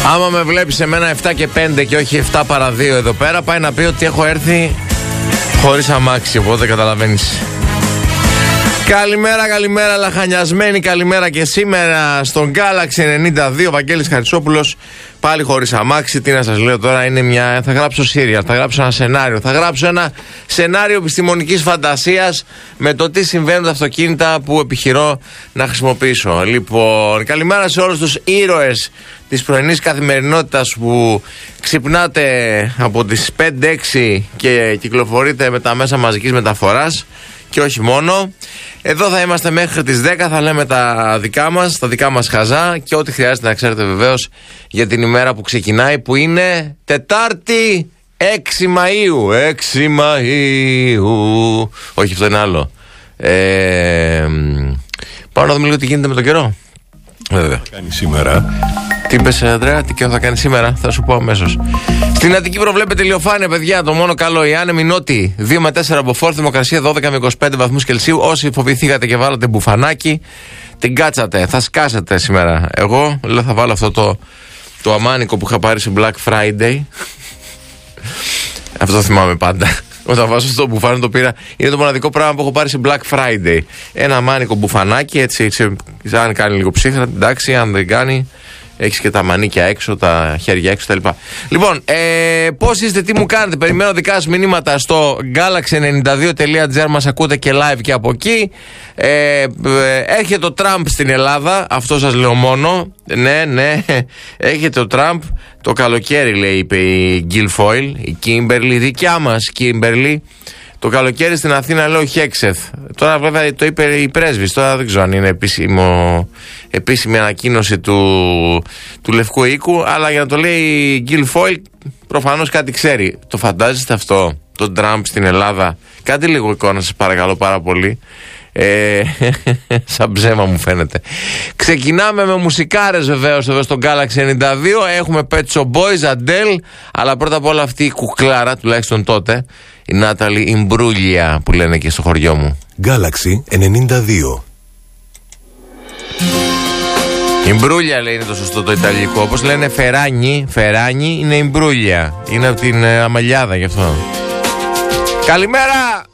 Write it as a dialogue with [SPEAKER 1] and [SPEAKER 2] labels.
[SPEAKER 1] Άμα με βλέπεις εμένα 7 και 5 και όχι 7 παρά 2 εδώ πέρα, πάει να πει ότι έχω έρθει χωρίς αμάξι, οπότε καταλαβαίνεις. Καλημέρα λαχανιασμένη, καλημέρα και σήμερα στον Galaxy 92, Βαγγέλης Χαρισόπουλος, πάλι χωρίς αμάξι. Τι να σας λέω τώρα, θα γράψω σύρια, θα γράψω ένα σενάριο. Θα γράψω ένα σενάριο επιστημονικής φαντασίας με το τι συμβαίνουν τα αυτοκίνητα που επιχειρώ να χρησιμοποιήσω. Λοιπόν, καλημέρα σε όλους τους ήρωες της πρωινής καθημερινότητας που ξυπνάτε από τις 5-6 και κυκλοφορείτε με τα μέσα μαζικής μεταφοράς. Και όχι μόνο. Εδώ θα είμαστε μέχρι τις 10, θα λέμε τα δικά μας χαζά και ό,τι χρειάζεται να ξέρετε βεβαίως για την ημέρα που ξεκινάει, που είναι Τετάρτη 6 Μαΐου. 6 Μαΐου. Όχι, αυτό είναι άλλο. Πάω να δούμε λίγο τι γίνεται με τον καιρό. Βέβαια.
[SPEAKER 2] Κάνει σήμερα.
[SPEAKER 1] Τι είπες, Ανδρέα, τι καιρό θα κάνει σήμερα, θα σου πω αμέσως. Στην Αττική προβλέπεται ηλιοφάνεια, παιδιά, το μόνο καλό. Η άνεμη νότη 2 με 4 από φόρ, θερμοκρασία 12 με 25 βαθμούς Κελσίου. Όσοι φοβηθήκατε και βάλατε μπουφανάκι, την κάτσατε, θα σκάσετε σήμερα. Εγώ λέω θα βάλω αυτό το αμάνικο που είχα πάρει σε Black Friday. Αυτό θυμάμαι πάντα. Όταν βάζω στο μπουφάνι το πήρα. Είναι το μοναδικό πράγμα που έχω πάρει σε Black Friday. Ένα μάνικο μπουφανάκι, έτσι, αν κάνει λίγο ψύχρα, εντάξει, αν δεν κάνει, έχεις και τα μανίκια έξω, τα χέρια έξω, τα λοιπά. Λοιπόν, πώς είστε, τι μου κάνετε, περιμένω δικά σας μηνύματα στο galaxy92.gr, μας ακούτε και live και από εκεί. Έρχεται ο Τραμπ στην Ελλάδα, αυτό σας λέω μόνο. Ναι, έρχεται ο Τραμπ. Το καλοκαίρι, λέει, είπε η Guilfoyle, η Kimberly, δικιά μας Kimberly. Το καλοκαίρι στην Αθήνα, λέω, Χέξεθ. Τώρα βέβαια το είπε η πρέσβης, τώρα δεν ξέρω αν είναι επίσημη ανακοίνωση του Λευκού Οίκου, αλλά για να το λέει η Guilfoyle προφανώς κάτι ξέρει. Το φαντάζεστε αυτό, τον Τραμπ στην Ελλάδα? Κάντε λίγο εικόνα σας παρακαλώ πάρα πολύ. Σαν ψέμα μου φαίνεται. Ξεκινάμε με μουσικάρες βεβαίως εδώ στο Galaxy 92. Έχουμε Pet Shop Boys, Adele, αλλά πρώτα απ' όλα αυτή η κουκλάρα, τουλάχιστον τότε, η Νάταλη Ιμπρούλια που λένε και στο χωριό μου.
[SPEAKER 2] Galaxy 92.
[SPEAKER 1] Ιμπρούλια λέει είναι το σωστό το ιταλικό. Όπως λένε Φεράνι είναι Ιμπρούλια. Είναι από την Αμαλιάδα γι' αυτό. Καλημέρα!